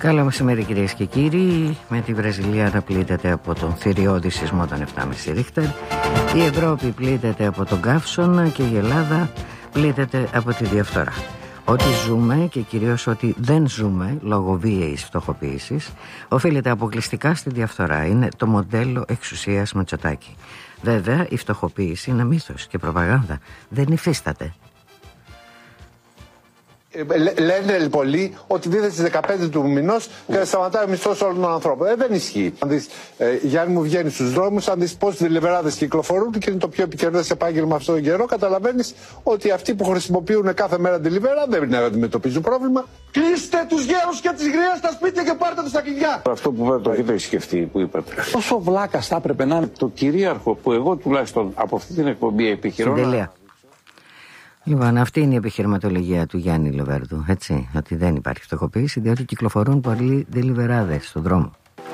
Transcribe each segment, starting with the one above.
Καλό μεσημέρι κυρίες και κύριοι. Με τη Βραζιλία να πλήττεται από τον θηριώδη σεισμό των 7,5 Ρίχτερ, η Ευρώπη πλήττεται από τον καύσωνα και η Ελλάδα πλήττεται από τη διαφθορά. Ό,τι ζούμε και κυρίως ό,τι δεν ζούμε λόγω βίαιης φτωχοποίησης οφείλεται αποκλειστικά στη διαφθορά. Είναι το μοντέλο εξουσίας Μητσοτάκη. Βέβαια η φτωχοποίηση είναι μύθος και προπαγάνδα. Δεν υφίσταται. Λένε πολλοί ότι δίδεται στις 15 του μηνός και σταματάει ο μισθός όλων των ανθρώπων. Δεν ισχύει. Αν δεις, Γιάννη μου, βγαίνει στους δρόμους, αν δεις πόσοι δελιβεράδες κυκλοφορούν και είναι το πιο επικερδές επάγγελμα αυτόν τον καιρό, καταλαβαίνεις ότι αυτοί που χρησιμοποιούν κάθε μέρα δελιβερά δεν αντιμετωπίζουν πρόβλημα. Κλείστε τους γέρους και τις γριές στα σπίτια και πάρτε τους τα κλειδιά. Αυτό που το έχετε σκεφτεί που είπατε. Τόσο βλάκας θα έπρεπε να είναι το κυρίαρχο που εγώ τουλάχιστον από αυτή την εκπομπή επιχειρώ. Λοιπόν, αυτή είναι η επιχειρηματολογία του Γιάννη Λοβέρδου, έτσι, ότι δεν υπάρχει φτωχοποίηση διότι κυκλοφορούν πολλοί δελιβεράδες στον δρόμο.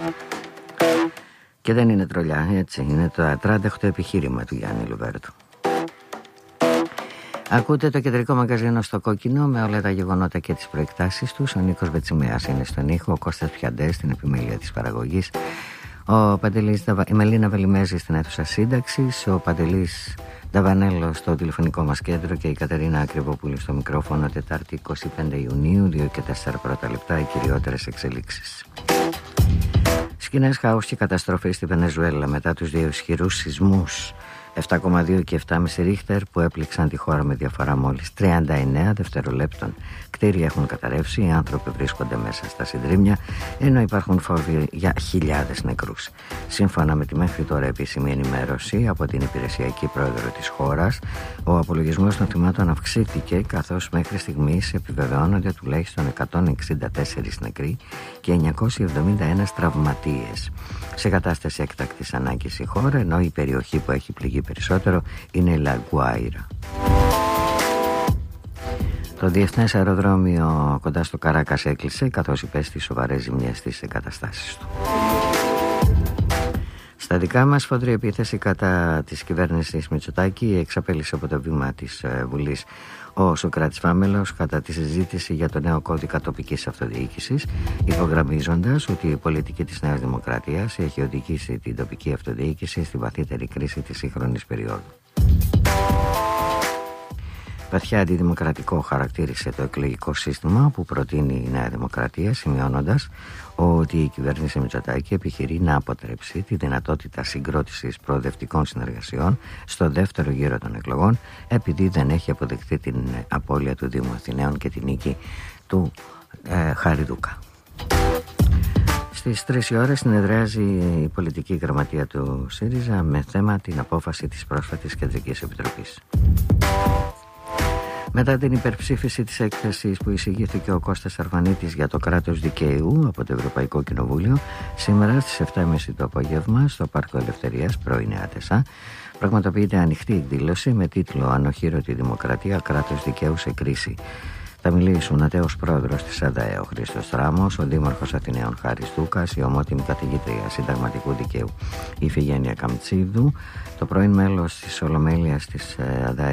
Και δεν είναι τρολιά, έτσι, είναι το ατράνταχτο επιχείρημα του Γιάννη Λοβέρδου. Ακούτε το κεντρικό μαγκαζίνο στο κόκκινο με όλα τα γεγονότα και τις προεκτάσεις τους. Ο Νίκος Βετσιμέας είναι στον ήχο, ο Κώστας Πιαντές στην επιμέλεια της παραγωγής, η Μελίνα Βελιμέζη στην αίθουσα σύνταξης, ο Παντελής Νταβανέλο στο τηλεφωνικό μας κέντρο και η Κατερίνα Ακριβοπούλου στο μικρόφωνο. Τετάρτη 25 Ιουνίου, 2 και 4 πρώτα λεπτά, οι κυριότερες εξελίξεις. Σκηνές χάους και καταστροφή στη Βενεζουέλα μετά τους δύο ισχυρούς σεισμούς 7,2 και 7,5 Ρίχτερ που έπληξαν τη χώρα με διαφορά μόλις 39 δευτερολέπτων. Κτίρια έχουν καταρρεύσει, οι άνθρωποι βρίσκονται μέσα στα συντρίμμια, ενώ υπάρχουν φόβοι για χιλιάδες νεκρούς. Σύμφωνα με τη μέχρι τώρα επίσημη ενημέρωση από την υπηρεσιακή πρόεδρο της χώρας, ο απολογισμός των θυμάτων αυξήθηκε, καθώς μέχρι στιγμής επιβεβαιώνονται τουλάχιστον 164 νεκροί και 971 τραυματίες. Σε κατάσταση έκτακτης ανάγκης η χώρα, ενώ η περιοχή που έχει πληγεί περισσότερο είναι η Λαγκουάιρα. Το διεθνές αεροδρόμιο κοντά στο Καράκας έκλεισε, καθώς υπέστη σοβαρές ζημιές στις εγκαταστάσεις του. Στα δικά μας, σφοδρή επίθεση κατά της κυβέρνησης Μητσοτάκη εξαπέλυσε από το βήμα της Βουλής ο Σωκράτης Φάμελος κατά τη συζήτηση για το νέο κώδικα τοπικής αυτοδιοίκησης, υπογραμμίζοντας ότι η πολιτική της Νέας Δημοκρατίας έχει οδηγήσει την τοπική αυτοδιοίκηση στη βαθύτερη κρίση της σύγχρονης περίοδου. Βαθιά αντιδημοκρατικό χαρακτήρισε το εκλογικό σύστημα που προτείνει η Νέα Δημοκρατία, σημειώνοντας ότι η κυβέρνηση Μητσοτάκη επιχειρεί να αποτρέψει τη δυνατότητα συγκρότησης προοδευτικών συνεργασιών στο δεύτερο γύρο των εκλογών, επειδή δεν έχει αποδεχτεί την απώλεια του Δήμου Αθηναίων και την νίκη του Χαριδούκα. Στις 3 η ώρα συνεδριάζει η πολιτική γραμματεία του ΣΥΡΙΖΑ με θέμα την απόφαση της πρόσφατης Κεντρικής Επιτροπής. Μετά την υπερψήφιση της έκθεσης που εισηγήθηκε ο Κώστας Αρβανίτης για το κράτος δικαίου από το Ευρωπαϊκό Κοινοβούλιο, σήμερα στις 7.30 το απόγευμα στο Πάρκο Ελευθερίας, πρώην Άτεσα, πραγματοποιείται ανοιχτή εκδήλωση με τίτλο «Ανοχήρωτη Δημοκρατία, κράτος δικαίου σε κρίση». Θα μιλήσουν ο τέος πρόεδρος της ΑΔΑΕ, ο Χρήστος Τράμος, ο δήμαρχος Αθηναίων Χάρης Δούκας, η ομότιμη καθηγήτρια συνταγματικού δικαίου η Ιφηγένεια Καμτσίδου, το πρώην μέλος της Ολομέλειας της ΑΔΑΕ